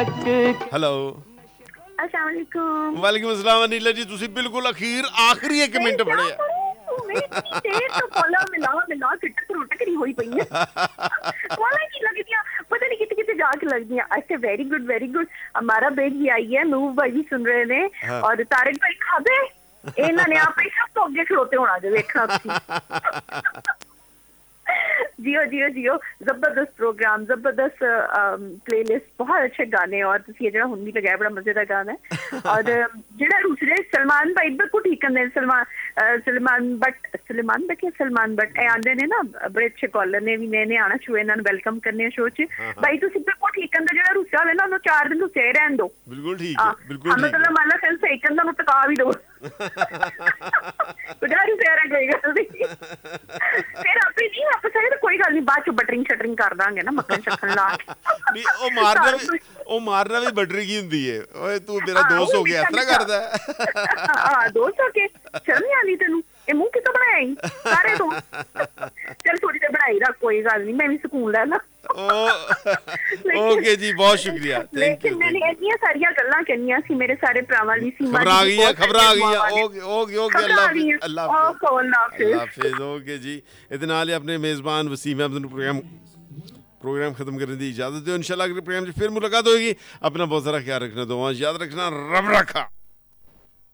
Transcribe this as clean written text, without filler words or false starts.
Hello अस्सलाम वालेकुम। ਵਾਲੇकुम अस्सलाम ਅਨੀਲਾ ਜੀ ਤੁਸੀਂ ਬਿਲਕੁਲ ਆਖਰੀ 1 ਮਿੰਟ ਫੜੇ ਆ ਦੇਰ ਤੋਂ ਕੋਲਾ ਮਿਲਾ ਸਿੱਟ ਫਰੂਟ ਕਰੀ ਹੋਈ ਪਈ ਹੈ ਕੋਲਾ ਕੀ ਲੱਗਦੀਆਂ पता नहीं कितने कितने जाके लगती हैं। अच्छा वेरी गुड हमारा बेग भी आई है, नूह भाई भी सुन रहे ने और तारिक भाई खादे इन्होंने आप ही सब तो अगे खड़ोते होना जो देखना जियो जबरदस्त प्रोग्राम, जबरदस्त प्लेलिस्ट, बहुत अच्छे गाने और ये जो हुन भी लगाया बड़ा मजेदार गाना है और जेड़ा दूसरे सलमान भाई बिल्कुल ठीक करते सलमान बट आंदे ने ना बड़े अच्छे कॉलर ने भी नए आना शो इन्होंने वेलकम करने शो च भाई तुम बिल्कुल ठीक करते जो रुस्या हो ना 4 दिन रुस्या ही रहन दो बिल्कुल ठीक है बिल्कुल ठीक मतलब मान लो फिर सही करना टका भी दो फिर आपे नहीं आप सही कोई गल नहीं बाद चो बटरिंग शटरिंग कर दांगे ना मक्खन शक्खन ला नहीं ਉਹ ਮਾਰਨਾ ਵੀ ਬਟਰੀ ਕੀ ਹੁੰਦੀ ਏ ਓਏ ਤੂੰ ਮੇਰਾ ਦੋਸਤ ਹੋ ਗਿਆ ਇਸ ਤਰ੍ਹਾਂ ਕਰਦਾ ਹਾਂ ਦੋਸਤ ਹੋ ਕੇ ਸ਼ਰਮ ਨਹੀਂ ਆਉਂਦੀ ਤੈਨੂੰ ਇਹ ਮੂੰਹ ਕਿੱਥੋਂ ਬਣਾਇਆ ਈ ਸਾਰੇ ਤੋਂ ਚਲ ਥੋੜੀ ਤੇ ਬਣਾਈ ਰੱਖ ਕੋਈ ਗੱਲ ਨਹੀਂ ਮੈਂ ਵੀ ਸਕੂਨ ਲੈ ਲਾ ਓਕੇ ਜੀ ਬਹੁਤ ਸ਼ੁਕਰੀਆ ਥੈਂਕ ਯੂ ਮੈਨੇ ਇੰਨੀਆਂ ਸਾਰੀਆਂ ਗੱਲਾਂ ਕਰਨੀਆਂ ਸੀ ਮੇਰੇ ਸਾਰੇ ਭਰਾਵਾਂ ਲਈ ਸੀ ਖਬਰਾਂ ਆ ਗਈਆਂ ਓਕੇ ਅੱਲਾਹ ਹਾਫਿਜ਼ ਓਕੇ ਜੀ ਇਹਦੇ ਨਾਲ ਹੀ ਆਪਣੇ ਮੇਜ਼ਬਾਨ ਵਸੀਮ ਅਹਿਮਦ ਨੂੰ प्रोग्राम खत्म करने की इजाजत दो। इंशाल्लाह अगले प्रोग्राम से फिर मुलाकात होगी। अपना बहुत सारा ख्याल रखना, दुआ याद रखना, रब रखा।